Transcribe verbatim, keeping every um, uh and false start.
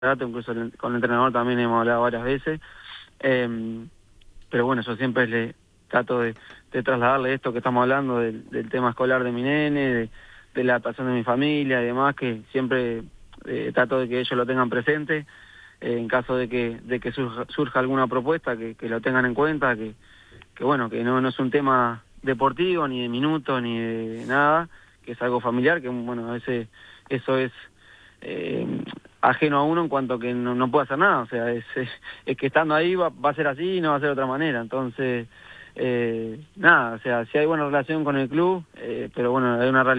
rato, incluso el- con el entrenador también hemos hablado varias veces, eh, pero bueno, yo siempre le trato de, de trasladarle esto que estamos hablando del, del tema escolar de mi nene, de, de la adaptación de mi familia y demás, que siempre eh, trato de que ellos lo tengan presente, eh, en caso de que, de que surja, surja alguna propuesta, que, que lo tengan en cuenta, que, que bueno, que no, no es un tema deportivo, ni de minutos, ni de nada, que es algo familiar, que bueno, a veces eso es eh, ajeno a uno en cuanto que no, no puede hacer nada, o sea, es, es, es que estando ahí va, va a ser así y no va a ser de otra manera, entonces, eh, nada, o sea, sí hay buena relación con el club, eh, pero bueno, hay una realidad